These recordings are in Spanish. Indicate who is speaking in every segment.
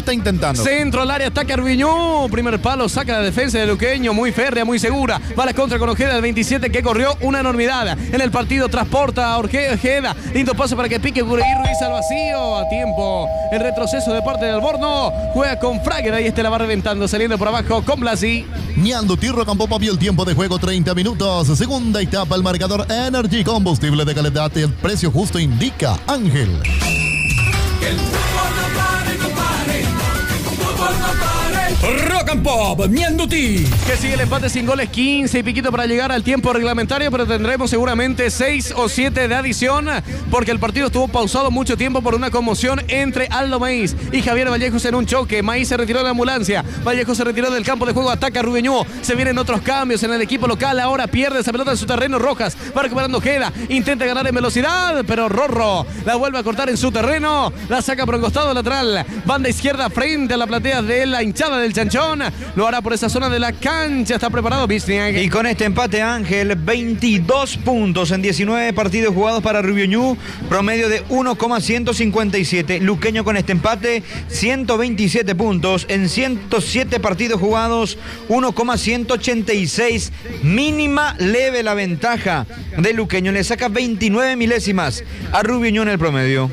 Speaker 1: está intentando.
Speaker 2: Centro al área, ataca Rubiñú. Primer palo, saca la defensa de Luqueño. Muy férrea, muy segura. Va a la contra con Ojeda, el 27 que corrió una enormidad. En el partido transporta a Ojeda. Lindo paso para que pique Cureí. Ruiz al vacío. A tiempo. El retroceso de parte del Alborno. Juega con Frager. Ahí la va reventando. Saliendo por abajo con Blasi.
Speaker 3: Ñaldo Tirro Campopa vio el tiempo de juego 30 minutos. Segunda etapa, el marcador Energy, combustible de calidad. El precio justo indica Ángel.
Speaker 4: Que el fútbol no pare, no pare. El fútbol no pare.
Speaker 5: Rock and Pop, Ñanduti.
Speaker 2: Que sigue el empate sin goles, 15 y piquito para llegar al tiempo reglamentario, pero tendremos seguramente 6 o 7 de adición, porque el partido estuvo pausado mucho tiempo por una conmoción entre Aldo Maíz y Javier Vallejos en un choque. Maíz se retiró de la ambulancia, Vallejos se retiró del campo de juego, ataca Rubiñú, se vienen otros cambios en el equipo local, ahora pierde esa pelota en su terreno. Rojas va recuperando Ojeda, intenta ganar en velocidad, pero Rorro la vuelve a cortar en su terreno, la saca por el costado lateral, banda izquierda frente a la platea de la hinchada del Chanchón, lo hará por esa zona de la cancha, está preparado Wisniewski.
Speaker 6: Y con este empate, Ángel, 22 puntos en 19 partidos jugados para Rubiñú, promedio de 1,157. Luqueño con este empate, 127 puntos en 107 partidos jugados, 1,186. Mínima leve la ventaja de Luqueño, le saca 29 milésimas a Rubiñú en el promedio.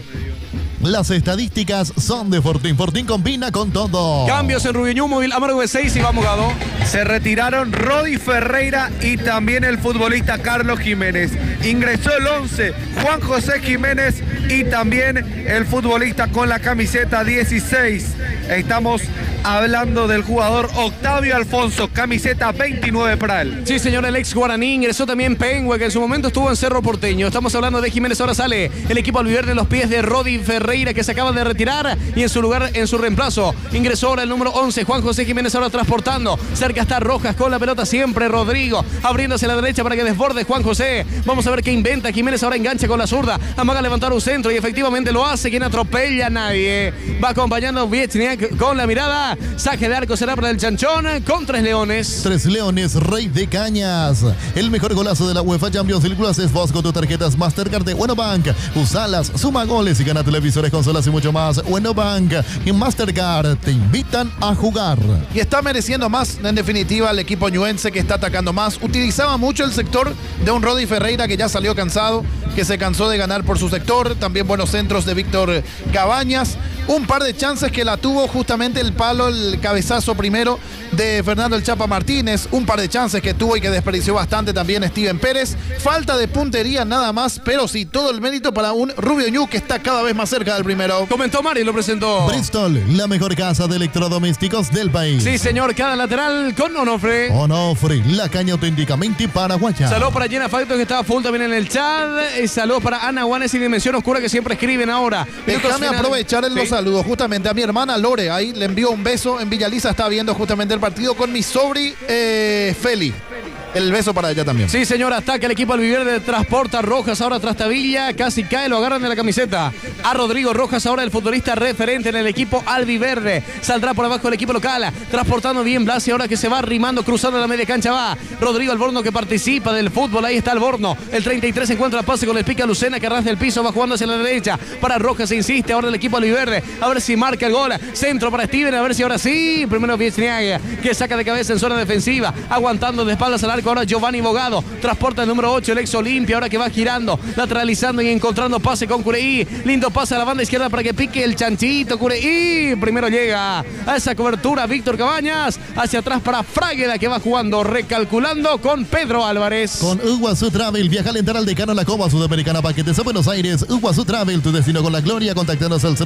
Speaker 3: Las estadísticas son de Fortín. Fortín combina con todo.
Speaker 2: Cambios en Rubiñú, móvil Amargo de 6 y vamos Gado.
Speaker 1: Se retiraron Rodi Ferreira y también el futbolista Carlos Jiménez. Ingresó el 11 Juan José Jiménez y también el futbolista con la camiseta 16. Estamos hablando del jugador Octavio Alfonso, camiseta 29 para él.
Speaker 2: Sí, señor, el ex guaraní. Ingresó también Pengüe, que en su momento estuvo en Cerro Porteño. Estamos hablando de Jiménez, ahora sale el equipo albiverde en los pies de Rodi Ferreira, que se acaba de retirar, y en su lugar, en su reemplazo, ingresó ahora el número 11, Juan José Jiménez, ahora transportando. Cerca está Rojas con la pelota siempre, Rodrigo, abriéndose a la derecha para que desborde Juan José. Vamos a ver qué inventa. Jiménez ahora engancha con la zurda, amaga levantar un centro y efectivamente lo hace. Quien atropella a nadie. Va acompañando Wisniewski con la mirada. Saque de arco será para el Chanchón con 3 leones.
Speaker 3: 3 leones, Rey de Cañas. El mejor golazo de la UEFA Champions League lo haces vos con tus tarjetas Mastercard de Buenobank. Usalas, suma goles y gana televisores, consolas y mucho más. Buenobank y Mastercard te invitan a jugar.
Speaker 1: Y está mereciendo más, en definitiva, el equipo ñuense, que está atacando más. Utilizaba mucho el sector de un Rodi Ferreira que ya salió cansado, que se cansó de ganar por su sector. También buenos centros de Víctor Cabañas. Un par de chances que la tuvo justamente el palo, el cabezazo primero de Fernando el Chapa Martínez. Un par de chances que tuvo y que desperdició bastante también Steven Pérez. Falta de puntería nada más, pero sí, todo el mérito para un Rubiñú que está cada vez más cerca del primero.
Speaker 2: Comentó Mari, lo presentó
Speaker 3: Bristol, la mejor casa de electrodomésticos del país.
Speaker 2: Sí, señor, cada lateral con Onofre.
Speaker 3: Onofre, la caña auténticamente paraguaya.
Speaker 2: Saludos para Jenna Facto, que estaba full también en el chat. Saludos para Ana Juanes y Dimensión Oscura, que siempre escriben ahora.
Speaker 1: Déjame aprovechar los saludos justamente a mi hermana Lore. Ahí le envío un beso. En Villaliza está viendo justamente el partido con mi sobri Feli. El beso para ella también.
Speaker 2: Sí, señor, ataca el equipo albiverde, transporta Rojas ahora tras Tavilla, casi cae, lo agarran de la camiseta. A Rodrigo Rojas, ahora el futbolista referente en el equipo albiverde. Saldrá por abajo el equipo local, transportando bien Blasi, ahora que se va arrimando, cruzando la media cancha va. Rodrigo Alborno, que participa del fútbol, ahí está Alborno. El 33 encuentra pase con el pica Lucena, que arrastra el piso, va jugando hacia la derecha. Para Rojas se insiste, ahora el equipo albiverde, a ver si marca el gol. Centro para Steven, a ver si ahora sí. Primero Wisniewski, que saca de cabeza en zona defensiva, aguantando de espaldas al arco. Ahora Giovanni Bogado, transporta el número 8, el ex Olimpia, ahora que va girando, lateralizando y encontrando pase con Cureí. Lindo pase a la banda izquierda para que pique el chanchito Cureí. Primero llega a esa cobertura Víctor Cabañas, hacia atrás para Fragueda, que va jugando, recalculando con Pedro Álvarez.
Speaker 3: Con Iguazú Travel, viaja al entrar al decano a la Copa Sudamericana, paquetes a Buenos Aires. Iguazú Travel, tu destino con la gloria. Contáctanos al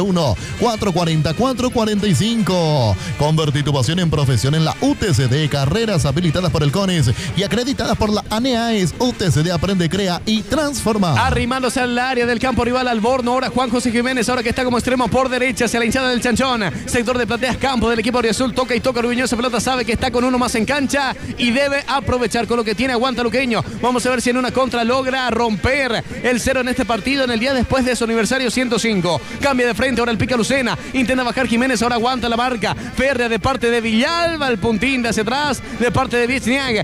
Speaker 3: 0981-440-445. Convertí tu pasión en profesión en la UTCD. Carreras habilitadas por el CONES y acreditadas por la ANEAES. UTCD aprende, crea y transforma.
Speaker 2: Arrimándose al área del campo rival Alborno, ahora Juan José Jiménez, ahora que está como extremo por derecha hacia la hinchada del Chanchón. Sector de plateas, campo del equipo Azul, toca y toca Rubiñó, esa pelota, sabe que está con uno más en cancha y debe aprovechar con lo que tiene, aguanta Luqueño. Vamos a ver si en una contra logra romper el 0 en este partido en el día después de su aniversario 105. Cambia de frente, ahora el pica Lucena, intenta bajar Jiménez, ahora aguanta la marca férrea de parte de Villalba, el puntín de hacia atrás de parte de Wisniewski.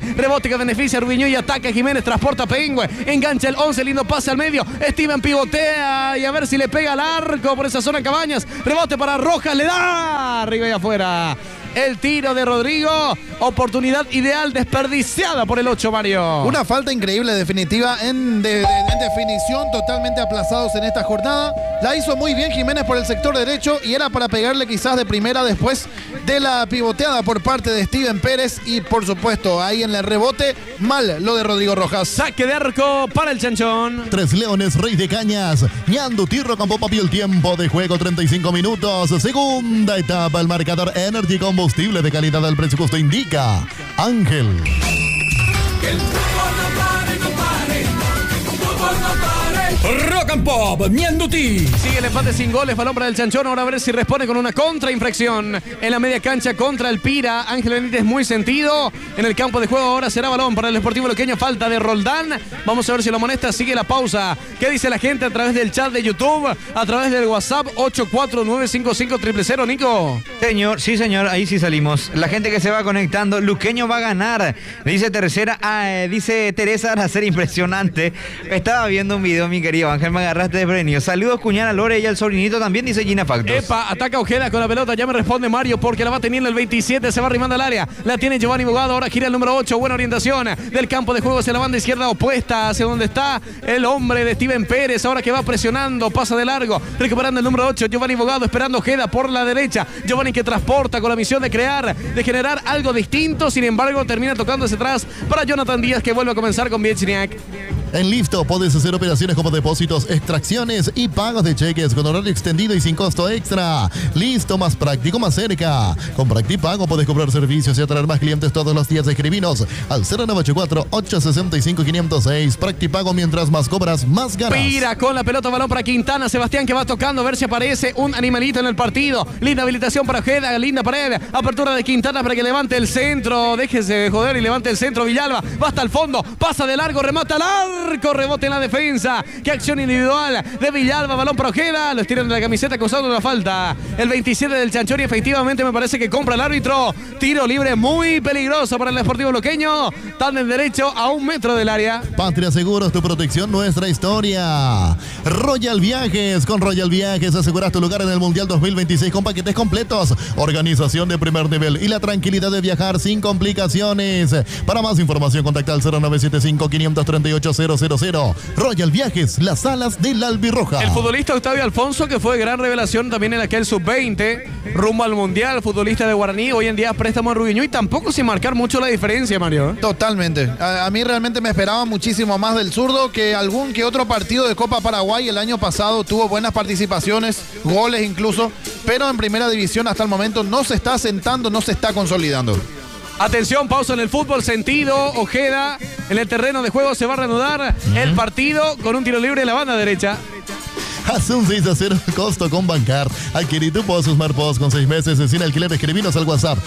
Speaker 2: Rebote que beneficia a Rubiño y ataca Jiménez. Transporta a Pengüe. Engancha el 11. Lindo pase al medio. Steven pivotea y a ver si le pega al arco por esa zona Cabañas. Rebote para Rojas. Le da arriba y afuera. El tiro de Rodrigo, oportunidad ideal desperdiciada por el 8, Mario.
Speaker 1: Una falta increíble, definitiva, en definición, totalmente aplazados en esta jornada. La hizo muy bien Jiménez por el sector derecho y era para pegarle quizás de primera después de la pivoteada por parte de Steven Pérez y por supuesto ahí en el rebote, mal lo de Rodrigo Rojas.
Speaker 2: Saque de arco para el Chanchón.
Speaker 3: Tres Leones, Rey de Cañas. Ñanduti Rocampo, papi, el tiempo de juego, 35 minutos. Segunda etapa, el marcador Energy Combustible de calidad al precio que usted indica. Ángel.
Speaker 4: Que el fútbol no pare, no pare. Fútbol no pare.
Speaker 5: Rock and Pop, Ñanduti.
Speaker 2: Sigue el empate sin goles, balón para el Chanchón. Ahora a ver si responde con una contrainfracción en la media cancha contra el Pira. Ángel Benítez muy sentido en el campo de juego. Ahora será balón para el Sportivo Luqueño. Falta de Roldán. Vamos a ver si lo amonesta. Sigue la pausa. ¿Qué dice la gente a través del chat de YouTube? A través del WhatsApp 849550000. Nico.
Speaker 6: Señor, sí señor, ahí sí salimos. La gente que se va conectando, Luqueño va a ganar. Dice dice Teresa Aracer, impresionante. Estaba viendo un video, mi querido Ángel, me agarraste de premio. Saludos, cuñada Lore y al sobrinito también, dice Gina Factos.
Speaker 2: Epa, ataca Ojeda con la pelota, ya me responde Mario porque la va teniendo el 27, se va arrimando al área. La tiene Giovanni Bogado, ahora gira el número 8, buena orientación del campo de juego hacia la banda izquierda opuesta, hacia donde está el hombre de Steven Pérez, ahora que va presionando, pasa de largo, recuperando el número 8, Giovanni Bogado, esperando Ojeda por la derecha. Giovanni que transporta con la misión de crear, de generar algo distinto, sin embargo termina tocándose atrás para Jonathan Díaz que vuelve a comenzar con Viechniak.
Speaker 3: En Lifto puedes hacer operaciones como depósitos, extracciones y pagos de cheques con horario extendido y sin costo extra. Listo, más práctico, más cerca. Con Practipago puedes cobrar servicios y atraer más clientes todos los días. Escribinos al 0984-865-506. Practipago, mientras más cobras, más ganas.
Speaker 2: Pira con la pelota, balón para Quintana. Sebastián que va tocando a ver si aparece un animalito en el partido. Linda habilitación para Ojeda, linda pared. Apertura de Quintana para que levante el centro. Déjese de joder y levante el centro. Villalba va hasta el fondo, pasa de largo, remata al arco. Rebote en la defensa. Qué acción individual de Villalba. Balón para Ojeda. Lo estiran de la camiseta causando una falta. El 27 del Chanchón y efectivamente me parece que compra el árbitro. Tiro libre muy peligroso para el Deportivo Luqueño. Tándem derecho a 1 metro del área.
Speaker 3: Patria Seguros, tu protección, nuestra historia. Royal Viajes. Con Royal Viajes aseguras tu lugar en el Mundial 2026 con paquetes completos. Organización de primer nivel y la tranquilidad de viajar sin complicaciones. Para más información contacta al 0975-538-000. Royal Viajes, las alas del albirroja.
Speaker 2: El futbolista Octavio Alfonso, que fue gran revelación también en aquel sub-20, rumbo al Mundial, futbolista de Guaraní, hoy en día préstamo en Rubiñú y tampoco sin marcar mucho la diferencia, Mario.
Speaker 1: Totalmente. A mí realmente me esperaba muchísimo más del zurdo, que algún que otro partido de Copa Paraguay el año pasado tuvo buenas participaciones, goles incluso, pero en primera división hasta el momento no se está asentando, no se está consolidando.
Speaker 2: Atención, pausa en el fútbol, sentido, Ojeda en el terreno de juego, se va a reanudar el partido con un tiro libre en la banda derecha.
Speaker 3: Haz un 6-0 costo con Bancar. Adquirí tu POS Smart POS con 6 meses sin alquiler. Escribinos al WhatsApp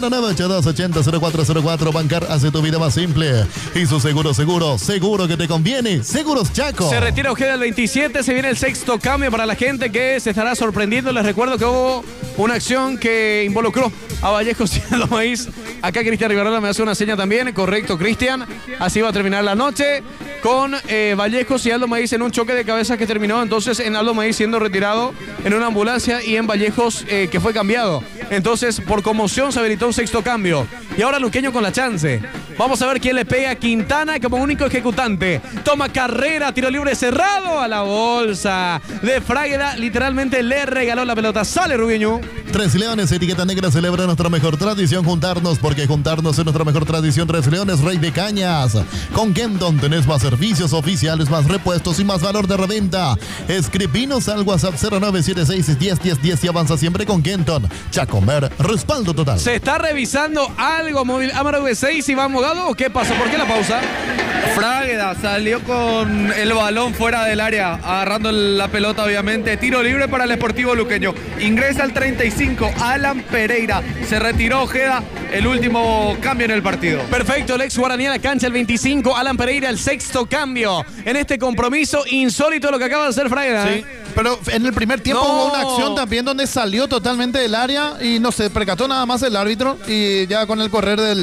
Speaker 3: 0982800404. Bancar hace tu vida más simple. Y su seguro que te conviene. Seguros Chaco.
Speaker 2: Se retira Ojeda el 27, se viene el sexto cambio para la gente que se estará sorprendiendo. Les recuerdo que hubo una acción que involucró a Vallejos y Aldo Maíz. Acá Cristian Rivarola me hace una seña también. Correcto, Cristian. Así va a terminar la noche con Vallejos y Aldo Maíz en un choque de cabeza que terminó entonces en Aldo Maíz siendo retirado en una ambulancia y en Vallejos que fue cambiado. Entonces por conmoción se habilitó un sexto cambio. Y ahora Luqueño con la chance. Vamos a ver quién le pega a Quintana como único ejecutante. Toma carrera, tiro libre cerrado a la bolsa de Frágueda. Literalmente le regaló la pelota. Sale Rubiñú.
Speaker 3: Tres Leones, etiqueta negra, celebra nuestra mejor tradición, juntarnos, porque juntarnos es nuestra mejor tradición. Tres Leones, Rey de Cañas. Con Kenton tenés más servicios oficiales, más repuestos y más valor de reventa. Escribinos al WhatsApp 0976-101010 y avanza siempre con Kenton. Chacomer, respaldo total.
Speaker 2: Se está revisando algo móvil. Amaro V6 y va Mogado, ¿o qué pasa? ¿Por qué la pausa?
Speaker 7: Frágueda salió con el balón fuera del área, agarrando la pelota obviamente. Tiro libre para el Sportivo Luqueño. Ingresa al 35, Alan Pereira. Se retiró Ojeda, el último cambio en el partido.
Speaker 2: Perfecto, el ex guaraní a la cancha, el 25, Alan Pereira, el sexto cambio. En este compromiso insólito lo que acaba de hacer Frágueda.
Speaker 1: Sí. Pero en el primer tiempo hubo una acción también donde salió totalmente del área y no se percató nada más el árbitro y ya con el correr del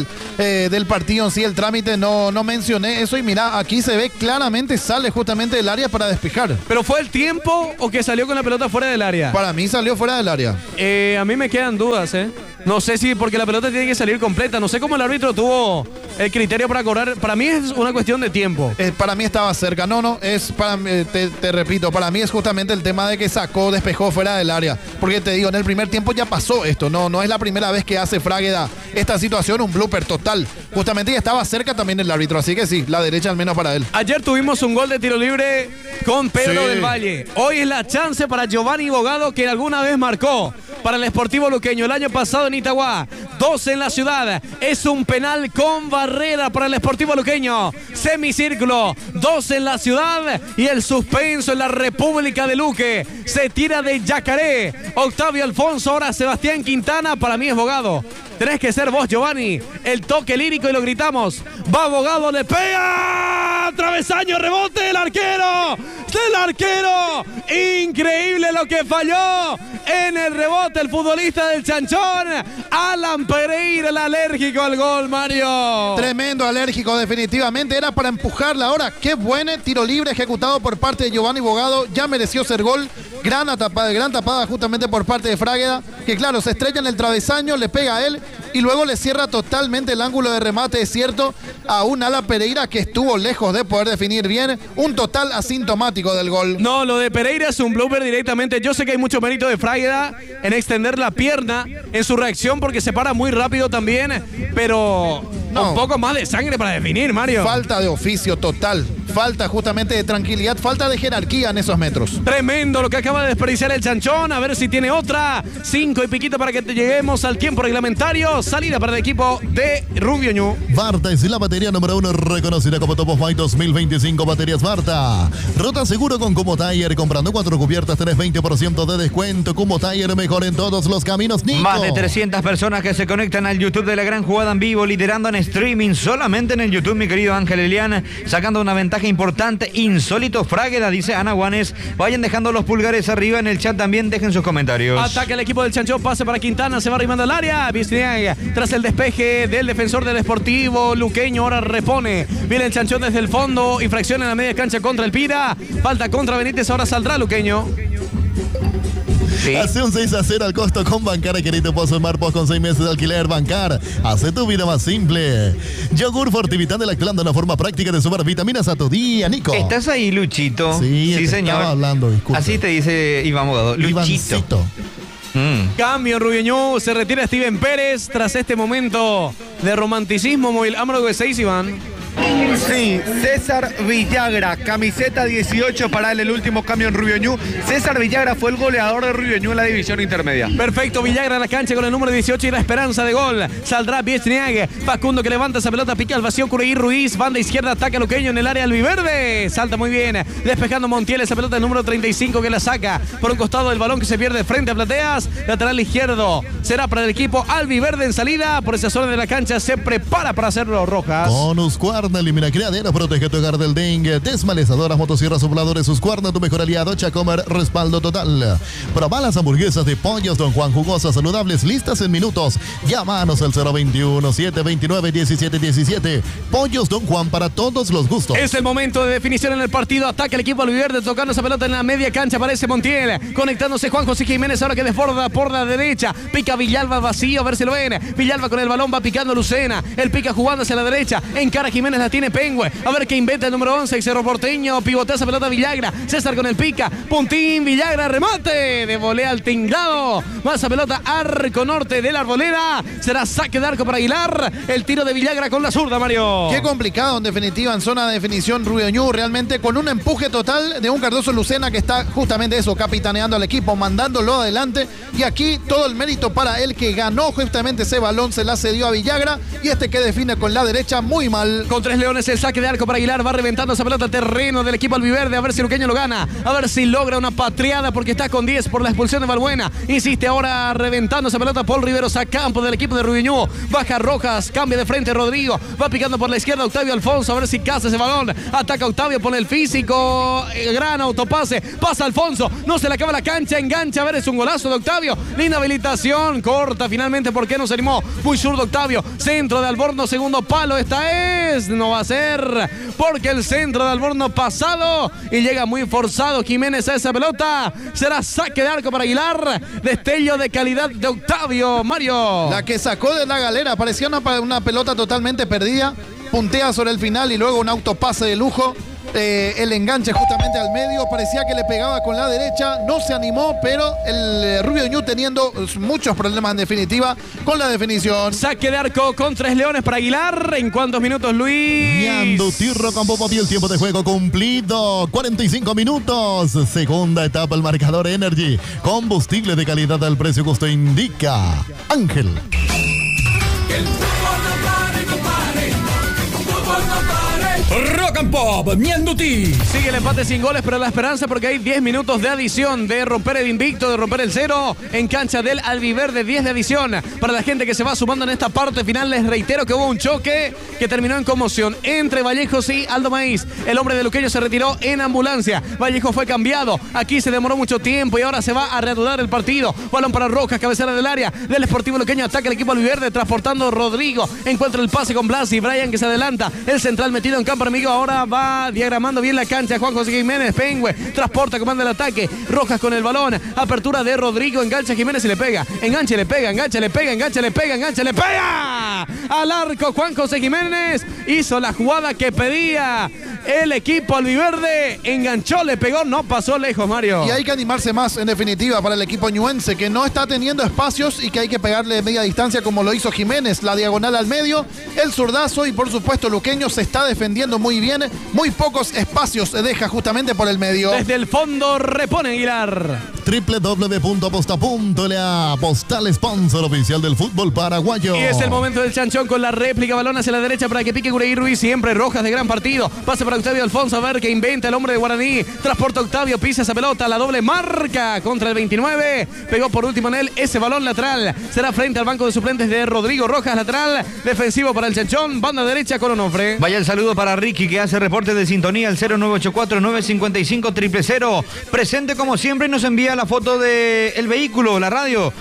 Speaker 1: del partido en sí, el trámite, no mencioné eso y mira, aquí se ve claramente sale justamente del área para despejar.
Speaker 2: ¿Pero fue el tiempo o que salió con la pelota fuera del área?
Speaker 1: Para mí salió fuera del área.
Speaker 2: A mí me quedan dudas, No sé si porque la pelota tiene que salir completa. No sé cómo el árbitro tuvo el criterio para cobrar. Para mí es una cuestión de tiempo.
Speaker 1: Para mí estaba cerca. No, es para te repito, para mí es justamente el tema de que despejó fuera del área. Porque te digo, en el primer tiempo ya pasó esto. No es la primera vez que hace Frágueda esta situación, un blooper total. Justamente ya estaba cerca también el árbitro. Así que sí, la derecha al menos para él.
Speaker 2: Ayer tuvimos un gol de tiro libre con Pedro del Valle. Hoy es la chance para Giovanni Bogado, que alguna vez marcó para el Sportivo Luqueño el año pasado en Itagua. 2 en la ciudad. Es un penal con barrera para el Sportivo Luqueño. Semicírculo. 2 en la ciudad y el suspenso en la República de Luque. Se tira de Yacaré. Octavio Alfonso, ahora Sebastián Quintana. Para mí es Bogado. Tenés que ser vos, Giovanni. El toque lírico y lo gritamos. Va Bogado, le pega. Travesaño, rebote del arquero. Del arquero. Increíble lo que falló en el rebote el futbolista del Chanchón. Alan Pereira, el alérgico al gol, Mario.
Speaker 1: Tremendo alérgico, definitivamente. Era para empujarla ahora. Qué buen tiro libre ejecutado por parte de Giovanni Bogado. Ya mereció ser gol. Gran tapada justamente por parte de Frágueda, que claro, se estrella en el travesaño, le pega a él y luego le cierra totalmente el ángulo de remate, es cierto, a un Alan Pereira que estuvo lejos de poder definir bien. Un total asintomático del gol.
Speaker 2: No, lo de Pereira es un blooper directamente. Yo sé que hay mucho mérito de Frágueda en extender la pierna en su reacción porque se para muy rápido también, pero un poco más de sangre para definir, Mario.
Speaker 1: Falta de oficio total, falta justamente de tranquilidad, falta de jerarquía en esos metros.
Speaker 2: Tremendo lo que acaba de desperdiciar el Chanchón, a ver si tiene otra. 5 y piquito para que lleguemos al tiempo reglamentario. Salida para el equipo de Rubio Ñu.
Speaker 3: Varta es la batería número 1 reconocida como Top of Mind 2025. Baterías Varta. Rota seguro con Kumho Tire. Comprando 4 cubiertas tenés 20% de descuento. Kumho Tire, mejor en todos los caminos, Nico.
Speaker 6: Más de 300 personas que se conectan al YouTube de La Gran Jugada en vivo, liderando en streaming solamente en el YouTube, mi querido Ángel Elian, sacando una ventaja importante. Insólito Frágueda, dice Ana Guanes. Vayan dejando los pulgares arriba en el chat también, dejen sus comentarios.
Speaker 2: Ataca el equipo del Chanchón, pase para Quintana, se va arrimando al área. Bizniaga, tras el despeje del defensor del Sportivo Luqueño, ahora repone. Viene el Chanchón desde el fondo, infracción en la media cancha contra el Pira. Falta contra Benítez, ahora saldrá Luqueño.
Speaker 3: Sí. Hace un 6-0 al costo con Bancar, querido Pozo Marpos con 6 meses de alquiler. Bancar, hace tu vida más simple. Yogur Fortivitán, activando una forma práctica de sumar vitaminas a tu día, Nico.
Speaker 6: ¿Estás ahí, Luchito?
Speaker 3: Sí, señor. Estaba hablando, disculpe.
Speaker 6: Así te dice Iván Bogado, Luchito.
Speaker 2: Cambio en Rubio Ñu, se retira Steven Pérez tras este momento de romanticismo. Móvil Amro de 6, Iván.
Speaker 7: Sí, César Villagra, camiseta 18 para él, el último cambio en Rubio Ñu. César Villagra fue el goleador de Rubio Ñu en la división intermedia.
Speaker 2: Perfecto, Villagra en la cancha con el número 18 y la esperanza de gol. Saldrá Biesniag, Facundo que levanta esa pelota, pica al vacío, Cureí Ruiz, banda izquierda, ataca Luqueño en el área albiverde. Salta muy bien, despejando Montiel, esa pelota del número 35 que la saca por un costado del balón que se pierde frente a Plateas. Lateral izquierdo será para el equipo albiverde en salida. Por esa zona de la cancha se prepara para hacerlo Rojas.
Speaker 3: Con Husqvarna elimina criadero, protege tu hogar del dengue. Desmalezadoras, motosierras, sopladores, Husqvarna, tu mejor aliado. Chacomer, respaldo total. Proba las hamburguesas de Pollos Don Juan, jugosas, saludables, listas en minutos. Llámanos al 021-729-1717. Pollos Don Juan, para todos los gustos.
Speaker 2: Es el momento de definición en el partido. Ataca el equipo albiverde, tocando esa pelota en la media cancha. Aparece Montiel, conectándose Juan José Jiménez, ahora que desborda por la derecha. Pica Villalba vacío, a ver si lo ven. Villalba con el balón, va picando Lucena. El pica jugando hacia la derecha. Encara Jiménez, la tiene Pengüe. A ver qué inventa el número 11, Cerro Porteño. Pivotea esa pelota Villagra. César con el pica. Puntín, Villagra, remate. De volea al tinglado. Más esa pelota, arco norte de la Arboleda. Será saque de arco para Aguilar. El tiro de Villagra con la zurda, Mario.
Speaker 1: Qué complicado en definitiva en zona de definición Rubio Ñu, realmente con un empuje total de un Cardoso Lucena que está justamente eso, capitaneando al equipo, mandándolo adelante. Y aquí todo el mérito para él que ganó justamente ese balón, se la cedió a Villagra. Y este que define con la derecha muy mal.
Speaker 2: Con 3 leones el saque de arco para Aguilar, va reventando esa pelota al terreno del equipo albiverde, a ver si Luqueño lo gana, a ver si logra una patriada porque está con 10 por la expulsión de Balbuena. Insiste ahora reventando esa pelota Paul Riveros a campo del equipo de Rubio Ñu. Baja Rojas, cambia de frente Rodrigo, va picando por la izquierda Octavio Alfonso, a ver si caza ese balón. Ataca Octavio, pone el físico, gran autopase, pasa Alfonso, no se le acaba la cancha, engancha, a ver, es un golazo de Octavio. Linda habilitación balón, corta finalmente porque no se animó. Muy zurdo Octavio, centro de Alborno, segundo palo, no va a ser, porque el centro de Alborno pasado y llega muy forzado Jiménez a esa pelota. Será saque de arco para Aguilar, destello de calidad de Octavio, Mario.
Speaker 1: La que sacó de la galera, parecía una pelota totalmente perdida, puntea sobre el final y luego un autopase de lujo. El enganche justamente al medio, parecía que le pegaba con la derecha, no se animó, pero el Rubio Ñu teniendo muchos problemas en definitiva con la definición.
Speaker 2: Saque de arco con 3 leones para Aguilar. ¿En cuántos minutos, Luis?
Speaker 3: Ñanduti Rocampo y el tiempo de juego cumplido, 45 minutos. Segunda etapa, el marcador Energy, combustible de calidad al precio que usted indica. Ángel.
Speaker 4: Que el fútbol no pare, no pare. Fútbol no pare.
Speaker 5: Rock and Pop, Ñanduti.
Speaker 2: Sigue el empate sin goles, pero la esperanza porque hay 10 minutos de adición, de romper el invicto, de romper el cero en cancha del Albiverde, 10 de adición. Para la gente que se va sumando en esta parte final, les reitero que hubo un choque que terminó en conmoción entre Vallejos y Aldo Maíz. El hombre de Luqueño se retiró en ambulancia. Vallejo fue cambiado. Aquí se demoró mucho tiempo y ahora se va a reanudar el partido. Balón para Rojas, cabecera del área del Sportivo Luqueño. Ataca el equipo Albiverde, transportando Rodrigo. Encuentra el pase con Blasi. Brian que se adelanta. El central metido en campo amigo. Ahora va diagramando bien la cancha. Juan José Jiménez, Pengüe, transporta, comanda el ataque. Rojas con el balón. Apertura de Rodrigo. Engancha Jiménez y le pega. Engancha, le pega, engancha, le pega, engancha, le pega, engancha, le pega. Al arco Juan José Jiménez. Hizo la jugada que pedía el equipo albiverde. Enganchó, le pegó, no pasó lejos, Mario.
Speaker 1: Y hay que animarse más, en definitiva, para el equipo ñuense, que no está teniendo espacios y que hay que pegarle de media distancia como lo hizo Jiménez. La diagonal al medio, el zurdazo y por supuesto Luqueño se está defendiendo muy bien. Muy pocos espacios se deja justamente por el medio.
Speaker 2: Desde el fondo repone Aguilar.
Speaker 3: www.aposta.la, Postal, sponsor oficial del fútbol paraguayo.
Speaker 2: Y es el momento del chanchón con la réplica, balón hacia la derecha para que pique Gureí Ruiz, siempre Rojas de gran partido. Pase para Octavio Alfonso, a ver qué inventa el hombre de Guaraní. Transporta Octavio, pisa esa pelota, la doble marca contra el 29. Pegó por último en él ese balón lateral. Será frente al banco de suplentes de Rodrigo Rojas, lateral defensivo para el chanchón, banda derecha con Onofre.
Speaker 6: Vaya el saludo para Ricky que hace reporte de sintonía al 0984-955-000. Presente como siempre y nos envía la foto del vehículo, la radio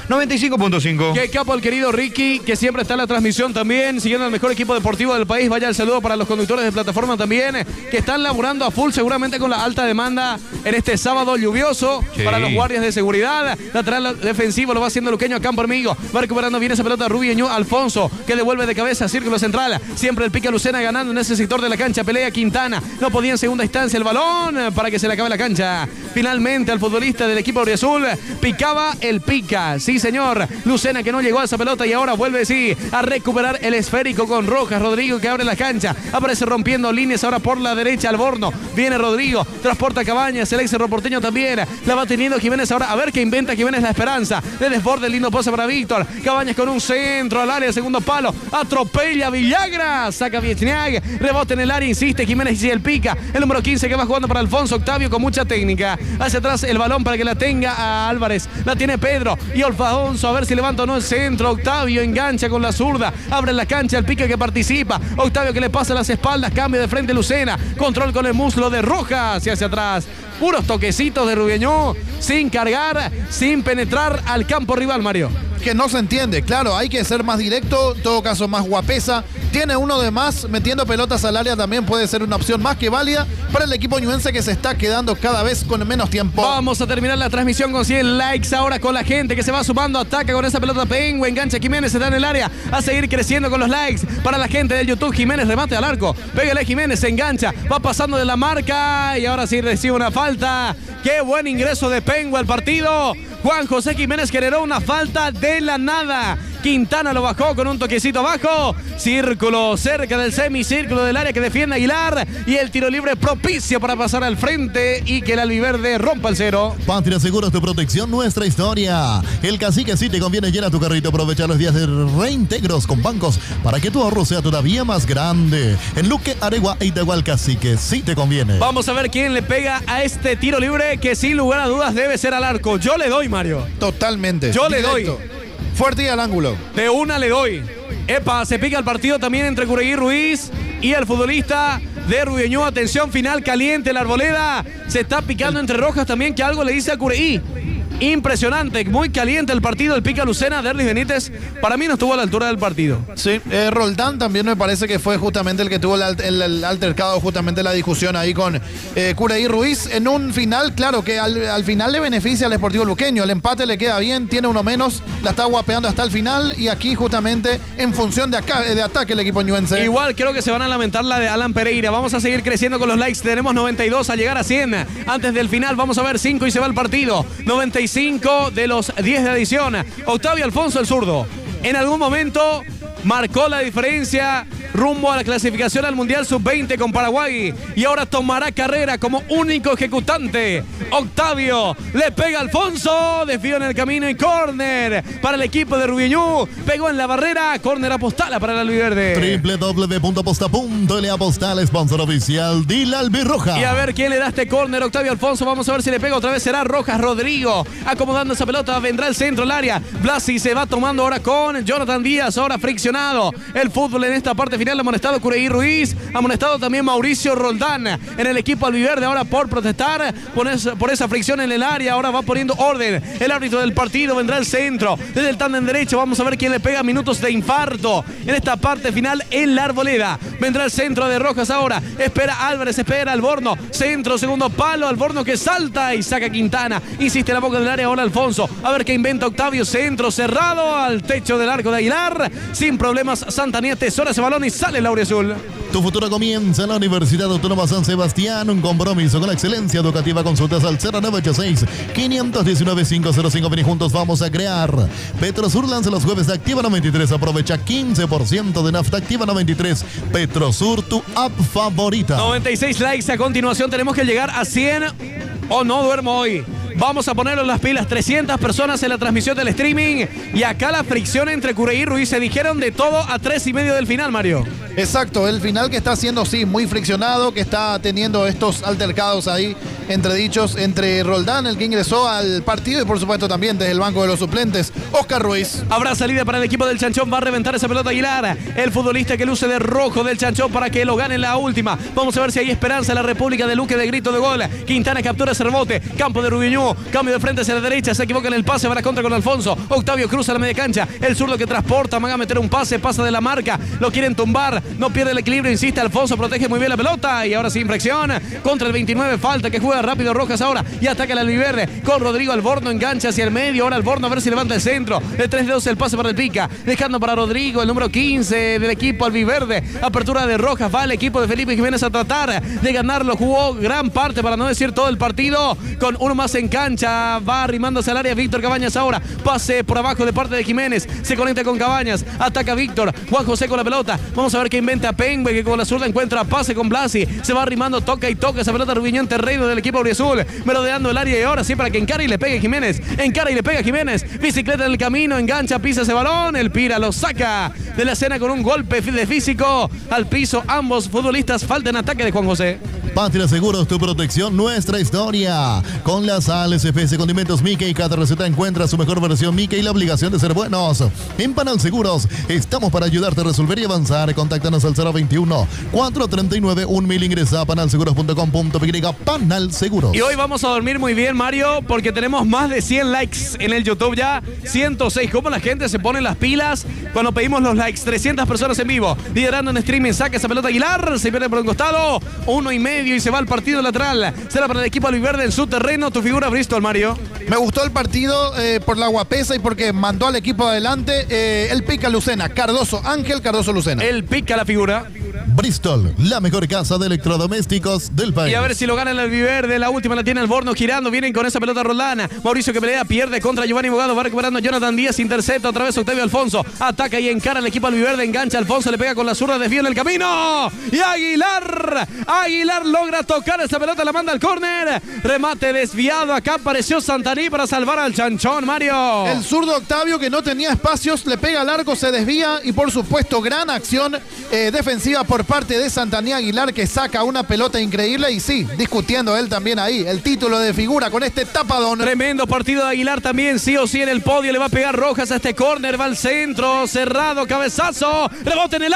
Speaker 6: 95.5.
Speaker 2: Qué capo el querido Ricky, que siempre está en la transmisión también, siguiendo al mejor equipo deportivo del país. Vaya el saludo para los conductores de plataforma también, que están laburando a full seguramente con la alta demanda en este sábado lluvioso. Sí. Para los guardias de seguridad. Lateral defensivo lo va haciendo Luqueño a campo amigo. Va recuperando bien esa pelota Rubio Ñu, Alfonso, que devuelve de cabeza, círculo central. Siempre el pica Lucena ganando en ese sector de la cancha. Pelea Quintana. No podía en segunda instancia el balón para que se le acabe la cancha. Finalmente al futbolista del equipo auriazul picaba el pica. Sí, señor. Lucena que no llegó a esa pelota y ahora vuelve, sí, a recuperar el esférico con Rojas. Rodrigo que abre la cancha. Aparece rompiendo líneas ahora por la derecha Alborno. Viene Rodrigo. Transporta Cabañas. El ex Cerroporteño también. La va teniendo Jiménez ahora. A ver qué inventa Jiménez, la esperanza. De desborde el lindo pose para Víctor. Cabañas con un centro al área. Segundo palo. Atropella Villagra. Saca Viechniag. Rebote en el área. Insiste Jiménez y el pica. El número 15 que va jugando para Alfonso Octavio con mucha técnica. Hacia atrás el balón para que la tenga a Álvarez. La tiene Pedro y Alfonso a ver si levanta o no el centro. Octavio engancha con la zurda. Abre la cancha el pica que participa. Octavio que le pasa las espaldas. Cambio de frente Lucena. Control con el muslo de Rojas y hacia atrás. Puros toquecitos de Rubio Ñu sin cargar, sin penetrar al campo rival, Mario.
Speaker 1: Que no se entiende, claro, hay que ser más directo, en todo caso más guapesa. Tiene uno de más, metiendo pelotas al área también puede ser una opción más que válida para el equipo ñuense que se está quedando cada vez con menos tiempo.
Speaker 2: Vamos a terminar la transmisión con 100 likes ahora con la gente que se va sumando, ataca con esa pelota Pengüe, engancha Jiménez, se da en el área, a seguir creciendo con los likes para la gente del YouTube. Jiménez remate al arco, pégale Jiménez, se engancha, va pasando de la marca y ahora sí recibe una falta. Qué buen ingreso de Pengüe al partido. Juan José Jiménez generó una falta de la nada. Quintana lo bajó con un toquecito abajo. Círculo cerca del semicírculo del área que defiende Aguilar. Y el tiro libre propicio para pasar al frente y que el albiverde rompa el cero.
Speaker 3: Patria Seguros, tu protección, nuestra historia. El Cacique sí te conviene, llena tu carrito. Aprovecha los días de reintegros con bancos para que tu ahorro sea todavía más grande. En Luque, Aregua e Itagual, Cacique sí te conviene.
Speaker 2: Vamos a ver quién le pega a este tiro libre que sin lugar a dudas debe ser al arco. Yo le doy, Mario.
Speaker 1: Totalmente.
Speaker 2: Yo
Speaker 1: directo.
Speaker 2: le doy.
Speaker 1: Fuerte y al ángulo.
Speaker 2: De una le doy. Epa, se pica el partido también entre Gureí Ruiz y el futbolista de Rubio Ñu. Atención, final caliente, la Arboleda. Se está picando entre Rojas también, que algo le dice a Gureí. Impresionante, muy caliente el partido. El Pica Lucena, Derlis Benítez, para mí no estuvo a la altura del partido.
Speaker 1: Sí, Roldán también me parece que fue justamente el que tuvo el altercado, justamente la discusión ahí con Curaí Ruiz. En un final, claro que al final le beneficia al Sportivo Luqueño. El empate le queda bien, tiene uno menos, la está guapeando hasta el final. Y aquí justamente en función de ataque el equipo ñuense.
Speaker 2: Igual creo que se van a lamentar la de Alan Pereira. Vamos a seguir creciendo con los likes. Tenemos 92 a llegar a 100. Antes del final vamos a ver 5 y se va el partido. 95 de los 10 de adición. Octavio Alfonso, el zurdo, en algún momento marcó la diferencia rumbo a la clasificación al Mundial Sub-20 con Paraguay y ahora tomará carrera como único ejecutante. Octavio le pega a Alfonso, desvío en el camino y córner para el equipo de Rubiñú. Pegó en la barrera, córner Apostala para el albiverde.
Speaker 3: www.aposta.l Apostal, sponsor oficial de la albirroja.
Speaker 2: Y a ver quién le da este córner, Octavio Alfonso. Vamos a ver si le pega otra vez. Será Rojas Rodrigo acomodando esa pelota. Vendrá el centro, el área. Blasi se va tomando ahora con Jonathan Díaz. Ahora friccionado el fútbol en esta parte final. Amonestado Curaí Ruiz. Amonestado también Mauricio Roldán en el equipo albiverde. Ahora por protestar por esa fricción en el área. Ahora va poniendo orden el árbitro del partido. Vendrá el centro desde el tándem derecho. Vamos a ver quién le pega. Minutos de infarto en esta parte final en la Arboleda. Vendrá el centro de Rojas ahora. Espera Álvarez, espera Alborno. Centro, segundo palo. Alborno que salta y saca Quintana. Insiste en la boca del área ahora Alfonso. A ver qué inventa Octavio. Centro cerrado al techo del arco de Aguilar. Sin problemas Santanía tesora ese balón y sale el auriazul.
Speaker 3: Tu futuro comienza en la Universidad Autónoma San Sebastián. Un compromiso con la excelencia educativa. Consultas al 0986-519-505. Vení juntos, vamos a crear. Petrosur lanza los jueves de Activa 93. Aprovecha 15% de nafta. Activa 93. Petrosur, tu app favorita.
Speaker 2: 96 likes. A continuación tenemos que llegar a 100 o no duermo hoy. Vamos a ponerlo en las pilas. 300 personas en la transmisión del streaming. Y acá la fricción entre Curaí y Ruiz. Se dijeron de todo a 3:30 del final, Mario.
Speaker 1: Exacto, el final que está siendo, sí, muy friccionado, que está teniendo estos altercados ahí, entredichos entre Roldán, el que ingresó al partido, y por supuesto también desde el banco de los suplentes, Oscar Ruiz.
Speaker 2: Habrá salida para el equipo del Chanchón, va a reventar esa pelota Aguilar, el futbolista que luce de rojo del Chanchón para que lo gane en la última. Vamos a ver si hay esperanza en la República de Luque de grito de gol. Quintana captura ese rebote, campo de Rubiñú, cambio de frente hacia la derecha, se equivoca en el pase, va a la contra con Alfonso. Octavio cruza la media cancha, el zurdo que transporta, van a meter un pase, pasa de la marca, lo quieren tumbar. No pierde el equilibrio, insiste Alfonso, protege muy bien la pelota y ahora sin infracción contra el 29, falta que juega rápido Rojas ahora y ataca el albiverde con Rodrigo Alborno, engancha hacia el medio, ahora Alborno a ver si levanta el centro, de 3-2 el pase para el Pica, dejando para Rodrigo, el número 15 del equipo albiverde, apertura de Rojas, va el equipo de Felipe Jiménez a tratar de ganarlo, jugó gran parte para no decir todo el partido, con uno más en cancha, va arrimándose al área Víctor Cabañas ahora, pase por abajo de parte de Jiménez, se conecta con Cabañas, ataca Víctor, Juan José con la pelota, vamos a ver qué inventa Pengue, que con la zurda encuentra pase con Blasi, se va arrimando, toca y toca esa pelota Rubiñón terreno del equipo auriazul, merodeando el área y ahora sí para que encara y le pegue Jiménez, encara y le pega Jiménez, bicicleta en el camino, engancha, pisa ese balón, el Pira lo saca de la escena con un golpe de físico al piso, ambos futbolistas, falta en ataque de Juan José.
Speaker 3: Patria Seguros, tu protección, nuestra historia. Con las sales, FPS, condimentos Mickey, cada receta encuentra su mejor versión Mickey y la obligación de ser buenos. En Panal Seguros, estamos para ayudarte a resolver y avanzar. Contáctanos al 021-439-1000. Ingresa a panalseguros.com.py. Panal Seguros.
Speaker 2: Y hoy vamos a dormir muy bien, Mario, porque tenemos más de 100 likes en el YouTube ya. 106. ¿Cómo la gente se pone las pilas cuando pedimos los likes? 300 personas en vivo. Liderando en streaming, saca esa pelota Aguilar, se pierde por un costado. 1,5 y se va al partido lateral. Será para el equipo albiverde en su terreno. Tu figura, Bristol, Mario.
Speaker 1: Me gustó el partido por la guapesa y porque mandó al equipo adelante. El Pica Lucena, Cardoso Ángel, Cardoso Lucena.
Speaker 2: El Pica la figura.
Speaker 3: Bristol, la mejor casa de electrodomésticos del país.
Speaker 2: Y a ver si lo gana el albiverde. La última la tiene Alborno girando. Vienen con esa pelota Roldana. Mauricio que pelea, pierde contra Giovanni Bogado. Va recuperando Jonathan Díaz. Intercepta otra vez Octavio Alfonso. Ataca y encara el equipo albiverde. Engancha Alfonso. Le pega con la zurda. Desvío en el camino. Y Aguilar logra tocar esa pelota. La manda al córner. Remate desviado. Acá apareció Santaní para salvar al Chanchón, Mario.
Speaker 1: El zurdo Octavio, que no tenía espacios, le pega al arco, se desvía y por supuesto gran acción defensiva por parte de Santaní Aguilar, que saca una pelota increíble y sí, discutiendo él también ahí el título de figura con este tapadón.
Speaker 2: Tremendo partido de Aguilar también, sí o sí en el podio, le va a pegar Rojas a este córner, va al centro, cerrado, cabezazo, rebote en el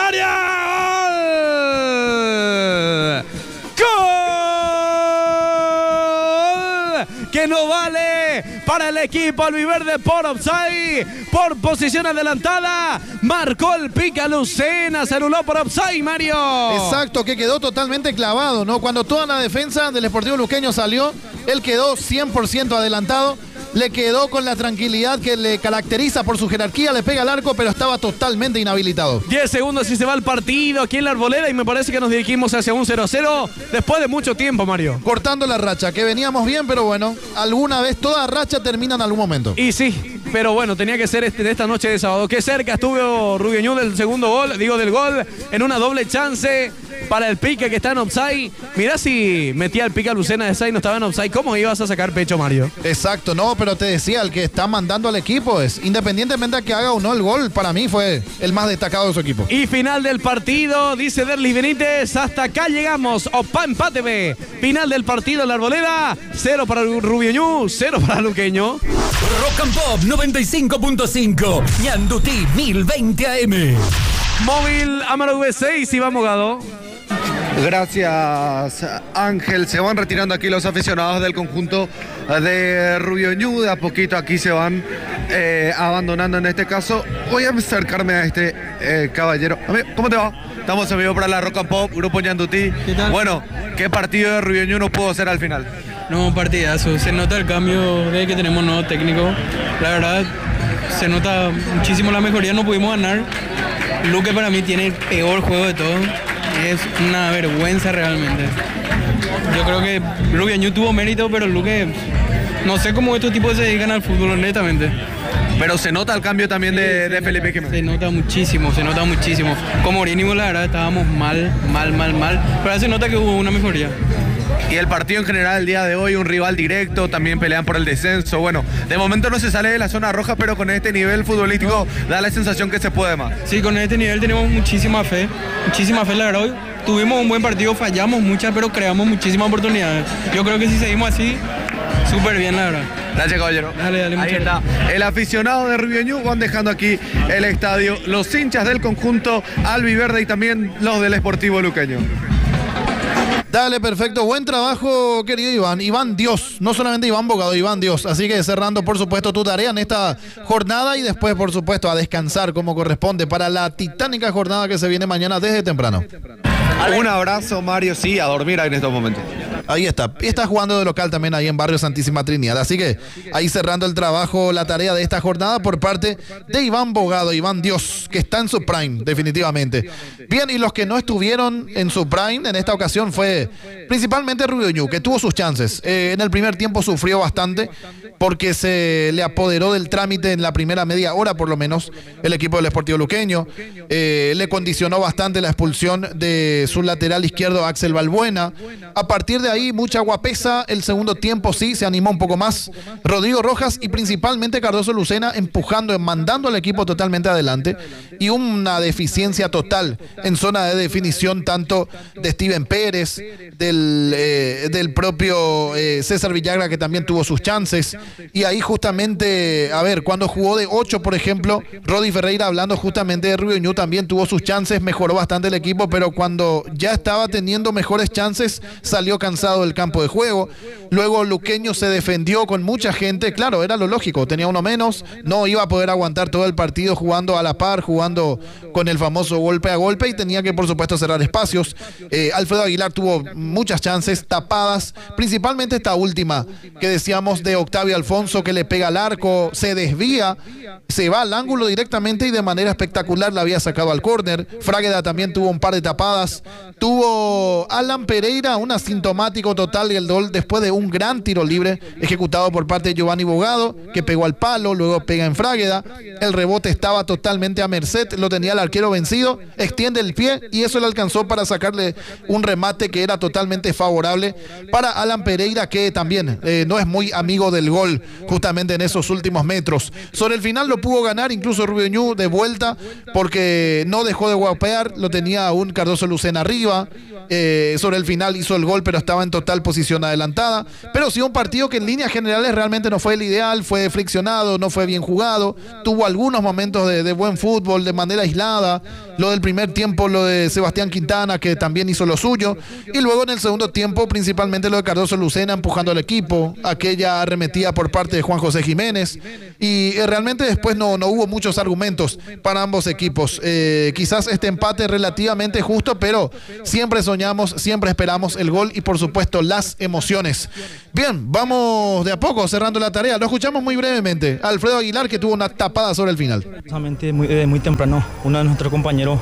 Speaker 2: área. ¡Gol! que no vale para el equipo albiverde por offside, por posición adelantada. Marcó el Pica Lucena, se anuló por offside, Mario.
Speaker 1: Exacto, que quedó totalmente clavado, ¿no? Cuando toda la defensa del Sportivo Luqueño salió, él quedó 100% adelantado. Le quedó con la tranquilidad que le caracteriza por su jerarquía, le pega al arco, pero estaba totalmente inhabilitado.
Speaker 2: 10 segundos y se va el partido aquí en la Arboleda y me parece que nos dirigimos hacia un 0-0 después de mucho tiempo, Mario.
Speaker 1: Cortando la racha, que veníamos bien, pero bueno, alguna vez toda racha termina en algún momento.
Speaker 2: Y sí, pero bueno, tenía que ser de esta noche de sábado. Qué cerca estuvo Rubio Ñu del segundo gol, del gol, en una doble chance para el Pique que está en offside. Mirá si metía el Pica Lucena de 6 no estaba en offside, ¿cómo ibas a sacar pecho, Mario?
Speaker 1: Exacto, no, pero te decía, el que está mandando al equipo es, independientemente de que haga o no el gol, para mí fue el más destacado de su equipo.
Speaker 2: Y final del partido, dice Derlis Benítez, hasta acá llegamos, opa, empate B. Final del partido en la Arboleda, 0 para Rubio Ñu, 0 para Luqueño.
Speaker 5: Rock and Pop 95.5, Ñandutí 1020 AM.
Speaker 2: Móvil Amaro V6 y vamos, Gado.
Speaker 7: Gracias, Ángel. Se van retirando aquí los aficionados del conjunto de Rubio Ñu. De a poquito aquí se van abandonando en este caso. Voy a acercarme a este caballero. Amigo, ¿cómo te va? Estamos en vivo para la Rock and Pop, Grupo Ñandutí.
Speaker 8: ¿Qué tal?
Speaker 7: Bueno, ¿qué partido de Rubio Ñu no pudo ser al final?
Speaker 8: No, partidazo. Se nota el cambio de que tenemos nuevo técnico. La verdad, se nota muchísimo la mejoría. No pudimos ganar. Luque para mí tiene el peor juego de todo. Es una vergüenza realmente. Yo creo que Rubio Ñu tuvo mérito, pero Luque, no sé cómo estos tipos se dedican al fútbol, honestamente.
Speaker 7: Pero se nota el cambio también de Felipe Jiménez.
Speaker 8: Se nota muchísimo, se nota muchísimo. Como Orínimo, la verdad, estábamos mal. Pero ahora se nota que hubo una mejoría.
Speaker 7: Y el partido en general el día de hoy, un rival directo, también pelean por el descenso. Bueno, de momento no se sale de la zona roja, pero con este nivel futbolístico da la sensación que se puede más.
Speaker 8: Sí, con este nivel tenemos muchísima fe, la verdad. Hoy tuvimos un buen partido, fallamos muchas, pero creamos muchísimas oportunidades. Yo creo que si seguimos así, súper bien, la verdad.
Speaker 7: Gracias, caballero.
Speaker 8: Dale,
Speaker 7: Ahí está. El aficionado de Rubio Ñu van dejando aquí el estadio. Los hinchas del conjunto albiverde y también los del Sportivo Luqueño.
Speaker 1: Dale, perfecto. Buen trabajo, querido Iván. Iván Dios. No solamente Iván Bogado, Iván Dios. Así que cerrando, por supuesto, tu tarea en esta jornada y después, por supuesto, a descansar como corresponde para la titánica jornada que se viene mañana desde temprano.
Speaker 7: Un abrazo, Mario. Sí, a dormir ahí en estos momentos.
Speaker 1: Ahí está. Y está jugando de local también ahí en Barrio Santísima Trinidad. Así que ahí cerrando el trabajo, la tarea de esta jornada por parte de Iván Bogado, Iván Dios, que está en su prime, definitivamente. Bien, y los que no estuvieron en su prime en esta ocasión fue principalmente Rubio Ñu, que tuvo sus chances. En el primer tiempo sufrió bastante porque se le apoderó del trámite en la primera media hora, por lo menos, el equipo del Sportivo Luqueño. Le condicionó bastante la expulsión de su lateral izquierdo, Axel Balbuena. A partir de ahí, mucha guapesa. El segundo tiempo sí, se animó un poco más Rodrigo Rojas y principalmente Cardoso Lucena empujando, mandando al equipo totalmente adelante. Y una deficiencia total en zona de definición, tanto de Steven Pérez, del propio César Villagra, que también tuvo sus chances. Y ahí justamente, a ver, cuando jugó de 8, por ejemplo, Rodi Ferreira, hablando justamente de Rubio Ñu, también tuvo sus chances, mejoró bastante el equipo, pero cuando ya estaba teniendo mejores chances, salió cansado del campo de juego. Luego Luqueño se defendió con mucha gente, claro, era lo lógico, tenía uno menos, no iba a poder aguantar todo el partido jugando a la par, jugando con el famoso golpe a golpe, y tenía que, por supuesto, cerrar espacios. Alfredo Aguilar tuvo muchas chances tapadas, principalmente esta última que decíamos de Octavio Alfonso, que le pega al arco, se desvía, se va al ángulo directamente y de manera espectacular la había sacado al córner. Frágueda también tuvo un par de tapadas. Tuvo Alan Pereira, un asintomático total del gol después de un gran tiro libre ejecutado por parte de Giovanni Bogado, que pegó al palo, luego pega en Frágueda. El rebote estaba totalmente a merced, lo tenía el arquero vencido, extiende el pie y eso le alcanzó para sacarle un remate que era totalmente favorable para Alan Pereira, que también no es muy amigo del gol justamente en esos últimos metros. Sobre el final lo pudo ganar incluso Rubio Ñu de vuelta, porque no dejó de guapear, lo tenía un Cardoso Lucena arriba. Sobre el final hizo el gol, pero estaba en total posición adelantada, pero sí un partido que en líneas generales realmente no fue el ideal, fue friccionado, no fue bien jugado, tuvo algunos momentos de buen fútbol de manera aislada, lo del primer tiempo, lo de Sebastián Quintana, que también hizo lo suyo, y luego en el segundo tiempo, principalmente lo de Cardoso Lucena empujando al equipo, aquella arremetida por parte de Juan José Jiménez, y realmente después no hubo muchos argumentos para ambos equipos. Quizás este empate relativamente justo, pero siempre soñamos, siempre esperamos el gol y por supuesto las emociones. Bien, vamos de a poco cerrando la tarea. Lo escuchamos muy brevemente. Alfredo Aguilar, que tuvo una tapada sobre el final.
Speaker 9: Justamente muy temprano, uno de nuestros compañeros,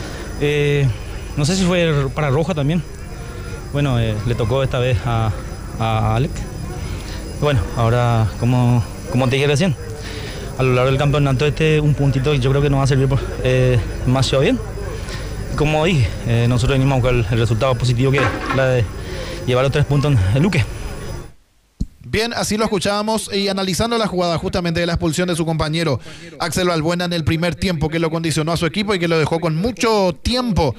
Speaker 9: no sé si fue para Roja también. Bueno, le tocó esta vez a Alec. Bueno, ahora, como te dije recién, a lo largo del campeonato un puntito yo creo que nos va a servir demasiado bien. Como dije, nosotros venimos a buscar el resultado positivo, que es la de llevar los 3 puntos en Luque.
Speaker 1: Bien, así lo escuchábamos y analizando la jugada justamente de la expulsión de su compañero Axel Balbuena en el primer tiempo, que lo condicionó a su equipo y que lo dejó con mucho tiempo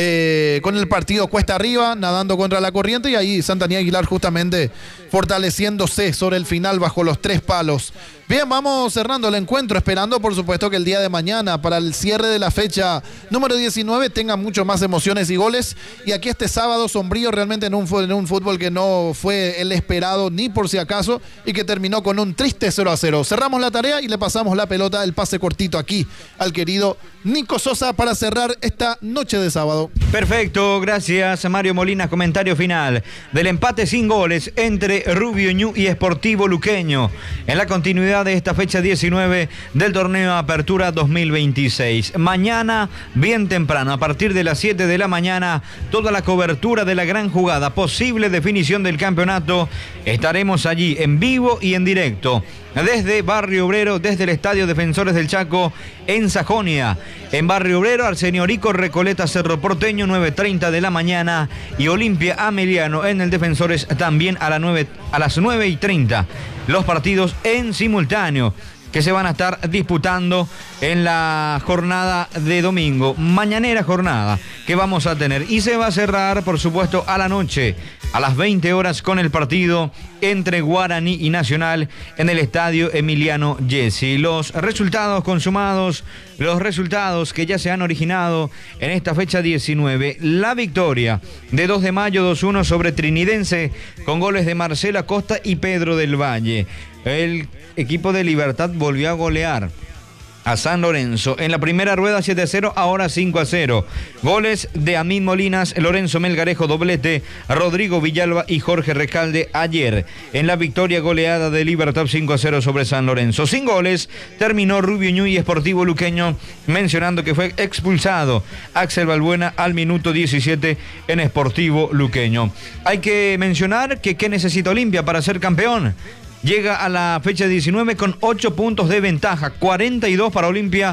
Speaker 1: con el partido cuesta arriba, nadando contra la corriente, y ahí Santanía Aguilar justamente fortaleciéndose sobre el final bajo los 3 palos. Bien, vamos cerrando el encuentro, esperando por supuesto que el día de mañana, para el cierre de la fecha número 19, tenga mucho más emociones y goles. Y aquí este sábado sombrío realmente en un fútbol que no fue el esperado ni por si acaso, y que terminó con un triste 0-0. Cerramos la tarea y le pasamos la pelota, el pase cortito aquí al querido Nico Sosa para cerrar esta noche de sábado.
Speaker 6: Perfecto, gracias Mario Molina. Comentario final del empate sin goles entre Rubio Ñu y Sportivo Luqueño en la continuidad de esta fecha 19 del torneo Apertura 2026. Mañana, bien temprano, a partir de las 7 de la mañana, toda la cobertura de la gran jugada, posible definición del campeonato. Estaremos allí en vivo y en directo desde Barrio Obrero, desde el Estadio Defensores del Chaco en Sajonia. En Barrio Obrero, Arsenio Rico, Recoleta, Cerro Porteño, 9:30 de la mañana, y Olimpia Ameliano en el Defensores también a las 9:30. Los partidos en simultáneo que se van a estar disputando en la jornada de domingo, mañanera jornada que vamos a tener, y se va a cerrar por supuesto a la noche, a las 20 horas, con el partido entre Guaraní y Nacional en el Estadio Emiliano Gessi. Los resultados consumados, los resultados que ya se han originado en esta fecha 19. La victoria de 2 de mayo 2-1 sobre Trinidense, con goles de Marcelo Acosta y Pedro del Valle. El equipo de Libertad volvió a golear a San Lorenzo en la primera rueda 7-0, ahora 5-0. Goles de Amín Molinas, Lorenzo Melgarejo, doblete, Rodrigo Villalba y Jorge Recalde ayer en la victoria goleada de Libertad 5-0 sobre San Lorenzo. Sin goles terminó Rubio Ñu y Sportivo Luqueño, mencionando que fue expulsado Axel Balbuena al minuto 17 en Sportivo Luqueño. Hay que mencionar que ¿qué necesita Olimpia para ser campeón? Llega a la fecha 19 con 8 puntos de ventaja, 42 para Olimpia,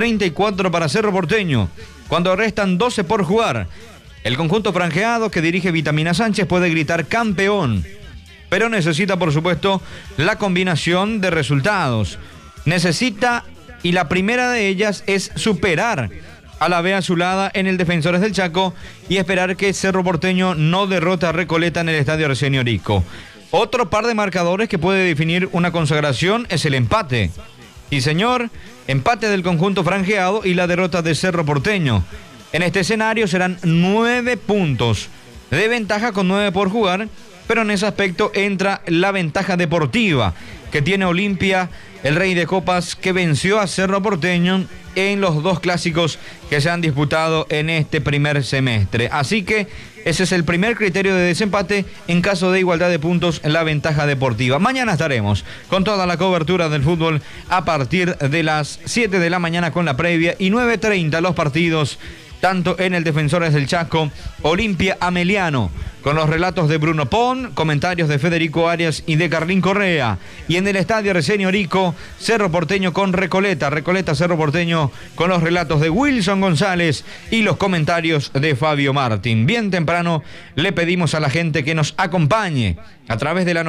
Speaker 6: 34 para Cerro Porteño, cuando restan 12 por jugar. El conjunto franjeado que dirige Vitamina Sánchez puede gritar campeón, pero necesita por supuesto la combinación de resultados. Necesita, y la primera de ellas es superar a la B azulada en el Defensores del Chaco y esperar que Cerro Porteño no derrote a Recoleta en el Estadio Arsenio Rico. Otro par de marcadores que puede definir una consagración es el empate. Y señor, empate del conjunto franjeado y la derrota de Cerro Porteño. En este escenario serán 9 puntos de ventaja con 9 por jugar, pero en ese aspecto entra la ventaja deportiva que tiene Olimpia, el Rey de Copas, que venció a Cerro Porteño en los 2 clásicos que se han disputado en este primer semestre. Así que ese es el primer criterio de desempate. En caso de igualdad de puntos, la ventaja deportiva. Mañana estaremos con toda la cobertura del fútbol a partir de las 7 de la mañana con la previa, y 9:30 los partidos, tanto en el Defensores del Chaco, Olimpia Ameliano, con los relatos de Bruno Pon, comentarios de Federico Arias y de Carlín Correa. Y en el Estadio Arsenio Rico, Cerro Porteño con Recoleta, Cerro Porteño, con los relatos de Wilson González y los comentarios de Fabio Martín. Bien temprano le pedimos a la gente que nos acompañe a través de la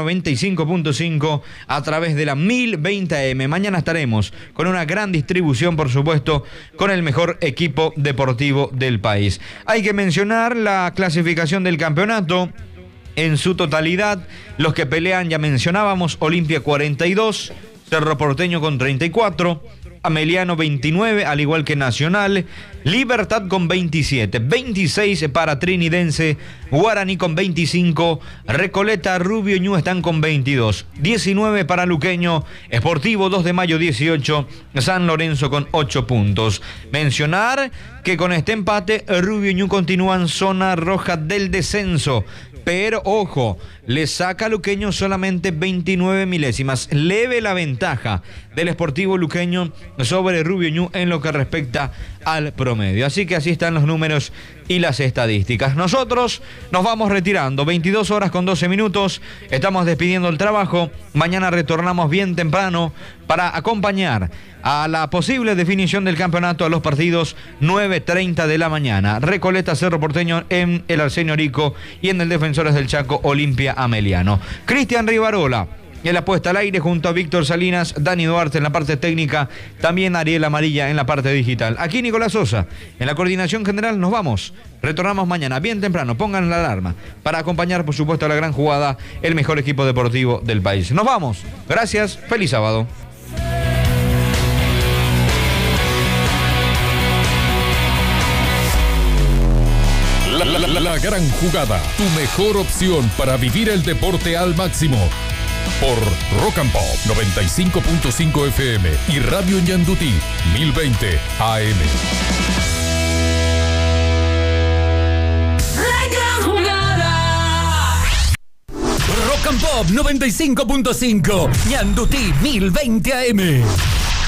Speaker 6: 95.5, a través de la 1020 AM. Mañana estaremos con una gran distribución, por supuesto, con el mejor equipo deportivo del país. Hay que mencionar la clasificación del campeonato. en su totalidad. Los que pelean, ya mencionábamos, Olimpia 42, Cerro Porteño con 34, Ameliano 29, al igual que Nacional, Libertad con 27, 26 para Trinidense, Guaraní con 25, Recoleta, Rubio Ñu están con 22, 19 para Luqueño, Sportivo 2 de Mayo 18, San Lorenzo con 8 puntos. Mencionar que con este empate Rubio Ñu continúa en zona roja del descenso. Pero ojo, le saca a Luqueño solamente 29 milésimas. Leve la ventaja del Sportivo Luqueño sobre Rubio Ñu en lo que respecta al promedio. Así que así están los números y las estadísticas. Nosotros nos vamos retirando. 22 horas con 12 minutos. Estamos despidiendo el trabajo. Mañana retornamos bien temprano para acompañar a la posible definición del campeonato a los partidos 9:30 de la mañana. Recoleta, Cerro Porteño en el Arsenio Rico y en el Defensores del Chaco, Olimpia Ameliano. Cristian Rivarola en la puesta al aire junto a Víctor Salinas, Dani Duarte en la parte técnica, también Ariel Amarilla en la parte digital. Aquí Nicolás Sosa en la coordinación general. Nos vamos. Retornamos mañana bien temprano. Pongan la alarma para acompañar, por supuesto, a la gran jugada, el mejor equipo deportivo del país. Nos vamos. Gracias. Feliz sábado.
Speaker 10: La gran jugada, tu mejor opción para vivir el deporte al máximo. Por Rock and Pop 95.5 FM y Radio Ñandutí 1020 AM.
Speaker 5: La gran jugada. Rock and Pop 95.5 Ñandutí 1020 AM.